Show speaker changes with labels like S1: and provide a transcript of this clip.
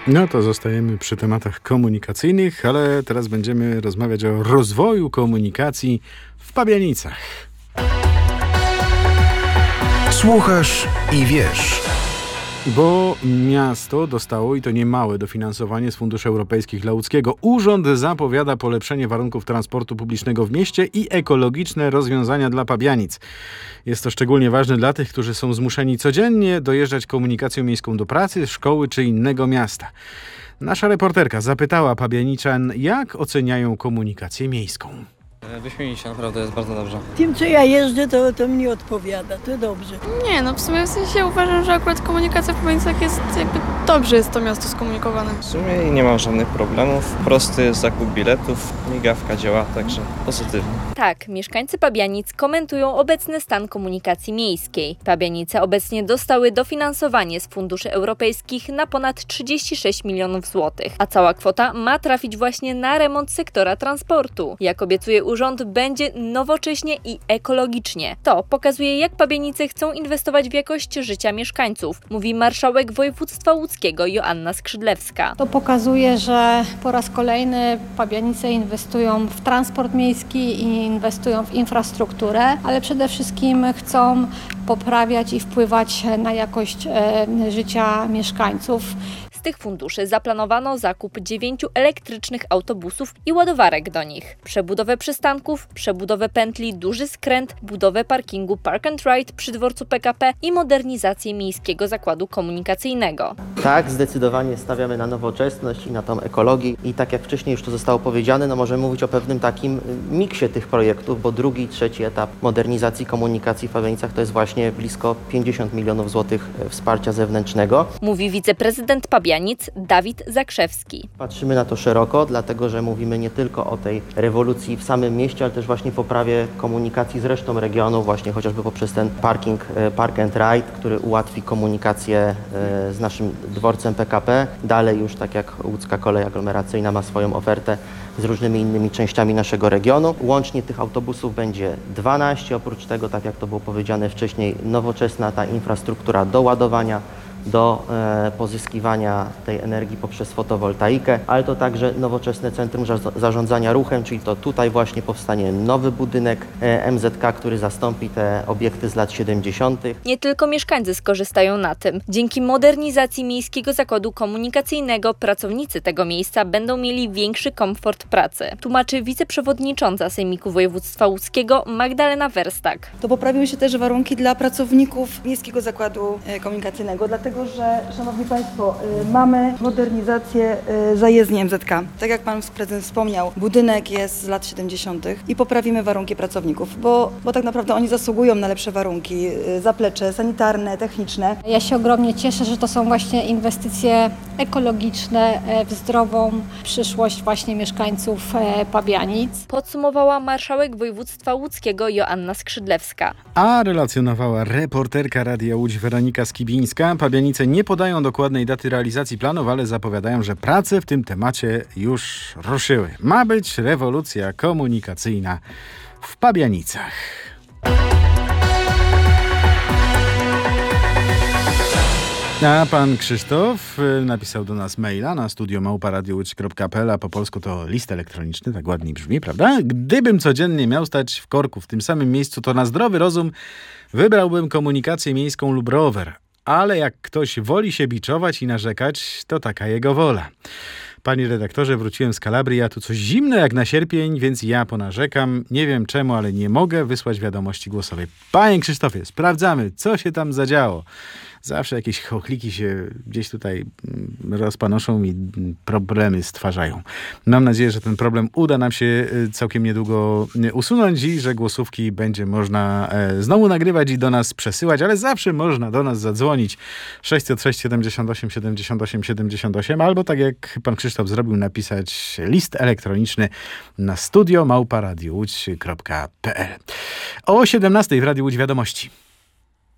S1: No to zostajemy przy tematach komunikacyjnych, ale teraz będziemy rozmawiać o rozwoju komunikacji w Pabianicach.
S2: Słuchasz i wiesz.
S1: Bo miasto dostało, i to niemałe, dofinansowanie z funduszy europejskich dla Łódzkiego. Urząd zapowiada polepszenie warunków transportu publicznego w mieście i ekologiczne rozwiązania dla Pabianic. Jest to szczególnie ważne dla tych, którzy są zmuszeni codziennie dojeżdżać komunikacją miejską do pracy, szkoły czy innego miasta. Nasza reporterka zapytała Pabianiczan, jak oceniają komunikację miejską.
S3: Wyśmienicie, naprawdę jest bardzo dobrze.
S4: Tym, co ja jeżdżę, to mi odpowiada, to dobrze.
S5: Nie, no w sumie uważam, że akurat komunikacja w Pabianicach jest dobrze jest to miasto skomunikowane.
S3: W sumie nie mam żadnych problemów. Prosty jest zakup biletów, migawka działa, także pozytywnie.
S6: Tak, mieszkańcy Pabianic komentują obecny stan komunikacji miejskiej. Pabianice obecnie dostały dofinansowanie z funduszy europejskich na ponad 36 milionów złotych, a cała kwota ma trafić właśnie na remont sektora transportu. Jak obiecuje urząd, będzie nowocześnie i ekologicznie. To pokazuje, jak Pabianice chcą inwestować w jakość życia mieszkańców, mówi marszałek województwa łódzkiego Joanna Skrzydlewska.
S7: To pokazuje, że po raz kolejny Pabianice inwestują w transport miejski i inwestują w infrastrukturę, ale przede wszystkim chcą poprawiać i wpływać na jakość życia mieszkańców.
S6: Z tych funduszy zaplanowano zakup 9 elektrycznych autobusów i ładowarek do nich, przebudowę przystanków, przebudowę pętli Duży Skręt, budowę parkingu Park and Ride przy dworcu PKP i modernizację miejskiego zakładu komunikacyjnego.
S8: Tak, zdecydowanie stawiamy na nowoczesność i na tą ekologię i tak jak wcześniej już to zostało powiedziane, możemy mówić o pewnym takim miksie tych projektów, bo drugi i trzeci etap modernizacji komunikacji w Pabianicach to jest właśnie blisko 50 milionów złotych wsparcia zewnętrznego.
S6: Mówi wiceprezydent Pabianic Dawid Zakrzewski.
S8: Patrzymy na to szeroko, dlatego że mówimy nie tylko o tej rewolucji w samym mieście, ale też właśnie poprawie komunikacji z resztą regionu, właśnie chociażby poprzez ten parking Park and Ride, który ułatwi komunikację z naszym dworcem PKP. Dalej już tak jak łódzka kolej aglomeracyjna ma swoją ofertę z różnymi innymi częściami naszego regionu. Łącznie tych autobusów będzie 12, oprócz tego, tak jak to było powiedziane wcześniej, nowoczesna ta infrastruktura do ładowania, do pozyskiwania tej energii poprzez fotowoltaikę, ale to także nowoczesne centrum zarządzania ruchem, czyli to tutaj właśnie powstanie nowy budynek MZK, który zastąpi te obiekty z lat 70.
S6: Nie tylko mieszkańcy skorzystają na tym. Dzięki modernizacji Miejskiego Zakładu Komunikacyjnego pracownicy tego miejsca będą mieli większy komfort pracy, tłumaczy wiceprzewodnicząca Sejmiku Województwa Łódzkiego Magdalena Werstak.
S9: To poprawiły się też warunki dla pracowników Miejskiego Zakładu Komunikacyjnego, dlatego że, Szanowni Państwo, mamy modernizację zajezdni MZK. Tak jak Pan Prezydent wspomniał, budynek jest z lat 70. i poprawimy warunki pracowników, bo tak naprawdę oni zasługują na lepsze warunki, zaplecze sanitarne, techniczne.
S7: Ja się ogromnie cieszę, że to są właśnie inwestycje ekologiczne w zdrową przyszłość właśnie mieszkańców Pabianic.
S6: Podsumowała marszałek województwa łódzkiego Joanna Skrzydlewska.
S1: A relacjonowała reporterka Radia Łódź Weronika Skibińska. Pabianice nie podają dokładnej daty realizacji planów, ale zapowiadają, że prace w tym temacie już ruszyły. Ma być rewolucja komunikacyjna w Pabianicach. A pan Krzysztof napisał do nas maila na studio@radiowodź.pl, a po polsku to list elektroniczny, tak ładnie brzmi, prawda? Gdybym codziennie miał stać w korku w tym samym miejscu, to na zdrowy rozum wybrałbym komunikację miejską lub rower. Ale jak ktoś woli się biczować i narzekać, to taka jego wola. Panie redaktorze, wróciłem z Kalabrii, a tu coś zimno jak na sierpień, więc ja ponarzekam. Nie wiem czemu, ale nie mogę wysłać wiadomości głosowej. Panie Krzysztofie, sprawdzamy, co się tam zadziało. Zawsze jakieś chochliki się gdzieś tutaj rozpanoszą i problemy stwarzają. Mam nadzieję, że ten problem uda nam się całkiem niedługo usunąć i że głosówki będzie można znowu nagrywać i do nas przesyłać, ale zawsze można do nas zadzwonić 606 78 78 78 albo tak jak pan Krzysztof zrobił, napisać list elektroniczny na studio@radiowodź.pl. O 17:00 w Radiu Łódź Wiadomości.